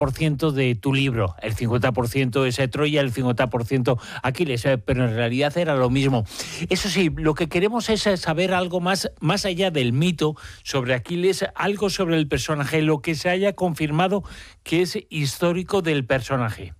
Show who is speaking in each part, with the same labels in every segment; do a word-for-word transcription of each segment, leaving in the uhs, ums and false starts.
Speaker 1: por ciento de tu libro. El cincuenta por ciento es Troya, el cincuenta por ciento Aquiles, pero en realidad era lo mismo. Eso sí, lo que queremos es saber algo más, más allá del mito sobre Aquiles, algo sobre el personaje, lo que se haya confirmado que es histórico del personaje.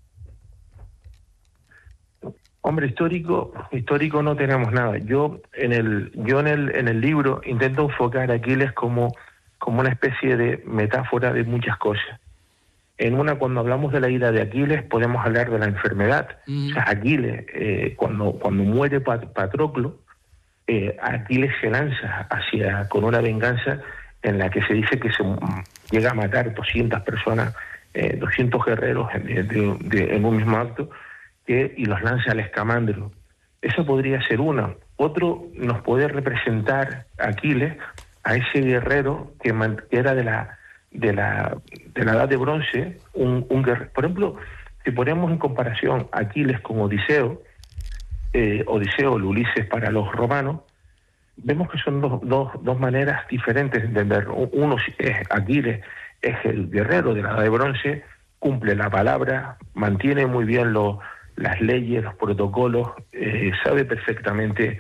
Speaker 2: Hombre, histórico, histórico no tenemos nada. Yo en el, yo en el, en el libro intento enfocar a Aquiles como, como una especie de metáfora de muchas cosas. En una, cuando hablamos de la ira de Aquiles, podemos hablar de la enfermedad. Mm. O sea, Aquiles, eh, cuando, cuando muere Patroclo, eh, Aquiles se lanza hacia, con una venganza en la que se dice que se llega a matar doscientas personas, eh, doscientos guerreros en, de, de, en un mismo acto, que, y los lanza al Escamandro. Eso podría ser uno. Otro nos puede representar Aquiles a ese guerrero que, man, que era de la de la de la edad de bronce, un, un guerrero. Por ejemplo, si ponemos en comparación Aquiles con Odiseo, eh, Odiseo, el Ulises para los romanos, vemos que son dos, dos, dos maneras diferentes de entenderlo. Uno es Aquiles, es el guerrero de la edad de bronce, cumple la palabra, mantiene muy bien lo, las leyes, los protocolos, eh, sabe perfectamente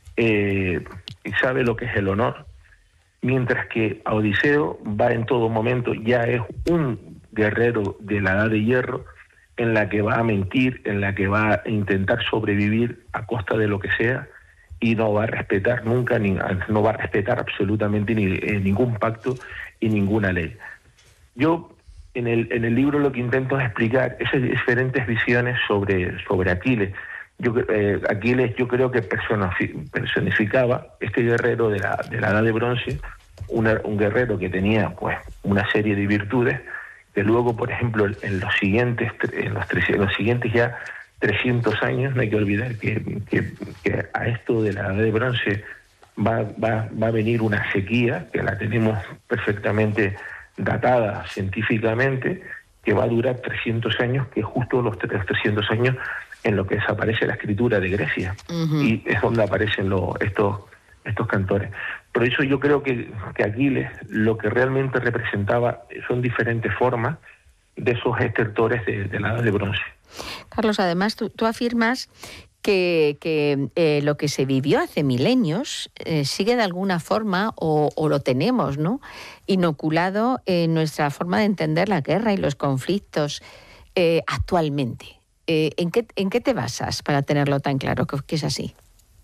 Speaker 2: eh, y sabe lo que es el honor. Mientras que a Odiseo va en todo momento, ya es un guerrero de la edad de hierro, en la que va a mentir, en la que va a intentar sobrevivir a costa de lo que sea, y no va a respetar nunca, ni, no va a respetar absolutamente ni, eh, ningún pacto y ninguna ley. Yo en el, en el libro lo que intento es explicar esas diferentes visiones sobre, sobre Aquiles. Yo, eh, Aquiles yo creo que personificaba este guerrero de la, de la edad de bronce, una, un guerrero que tenía pues una serie de virtudes que luego, por ejemplo, en los siguientes en los, tres, en los siguientes ya trescientos años, no hay que olvidar que, que, que a esto de la edad de bronce va, va, va a venir una sequía, que la tenemos perfectamente datada científicamente, que va a durar trescientos años, que es justo los trescientos años en lo que desaparece la escritura de Grecia, uh-huh. Y es donde aparecen lo, estos, estos cantores. Por eso yo creo que, que Aquiles lo que realmente representaba son diferentes formas de esos estertores de, de la edad de bronce.
Speaker 3: Carlos, además tú, tú afirmas que, que eh, lo que se vivió hace milenios eh, sigue de alguna forma, o, o lo tenemos, ¿no?, inoculado en nuestra forma de entender la guerra y los conflictos eh, actualmente. Eh, ¿en, qué, ¿En qué te basas para tenerlo tan claro que, que es así?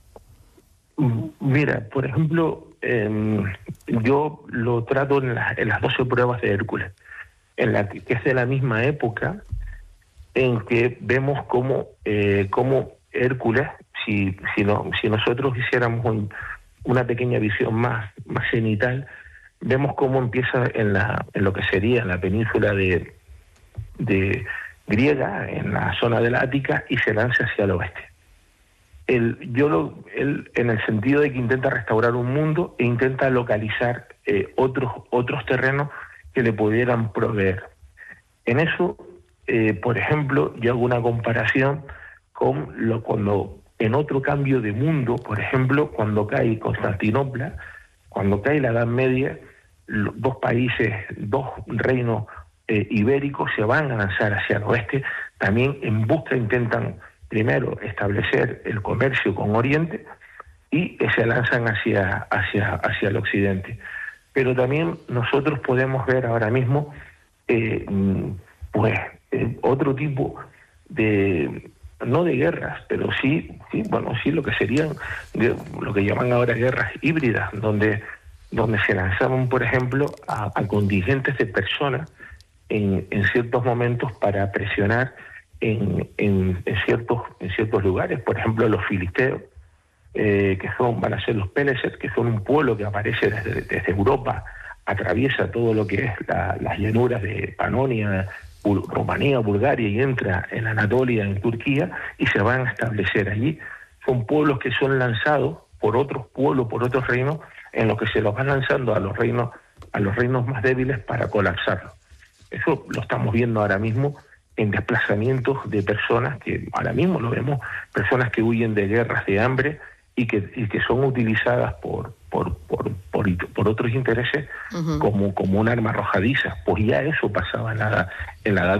Speaker 2: Mira, por ejemplo, eh, yo lo trato en, la, en las doce pruebas de Hércules, en la que, que es de la misma época en que vemos cómo, eh, cómo Hércules, si, si, no, si nosotros hiciéramos un, una pequeña visión más, más cenital, vemos cómo empieza en, la, en lo que sería la península de, de griega, en la zona de la Ática, y se lanza hacia el oeste. Él, yo lo, él, en el sentido de que intenta restaurar un mundo e intenta localizar eh, otros, otros terrenos que le pudieran proveer. En eso, eh, por ejemplo, yo hago una comparación con lo cuando en otro cambio de mundo, por ejemplo, cuando cae Constantinopla, cuando cae la Edad Media, los dos países, dos reinos eh, ibéricos se van a lanzar hacia el oeste, también en busca intentan primero establecer el comercio con Oriente y se lanzan hacia, hacia, hacia el occidente. Pero también nosotros podemos ver ahora mismo eh, pues eh, otro tipo de, no de guerras, pero sí, sí, bueno, sí lo que serían, lo que llaman ahora guerras híbridas, donde, donde se lanzaban, por ejemplo, a, a contingentes de personas en, en ciertos momentos para presionar en, en, en, ciertos, en ciertos lugares. Por ejemplo, los filisteos, eh, que son, van a ser los Péleces, que son un pueblo que aparece desde, desde Europa, atraviesa todo lo que es la, las llanuras de Panonia, Bul- Rumanía, Bulgaria, y entra en Anatolia, en Turquía, y se van a establecer allí. Son pueblos que son lanzados por otros pueblos, por otros reinos, en los que se los van lanzando a los reinos, a los reinos más débiles para colapsarlos. Eso lo estamos viendo ahora mismo en desplazamientos de personas que ahora mismo lo vemos, personas que huyen de guerras, de hambre, y que, y que son utilizadas por, por, por, por, por otros intereses, uh-huh. como, como un arma arrojadiza. Pues ya eso pasaba en la, en la edad